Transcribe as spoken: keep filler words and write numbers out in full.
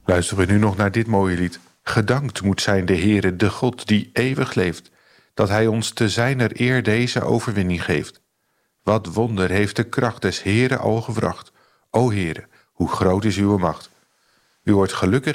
Luisteren we nu nog naar dit mooie lied. Gedankt moet zijn de Heere, de God die eeuwig leeft, dat hij ons te zijner eer deze overwinning geeft. Wat wonder heeft de kracht des Heere al gebracht. O Heere, hoe groot is uw macht. U wordt gelukkig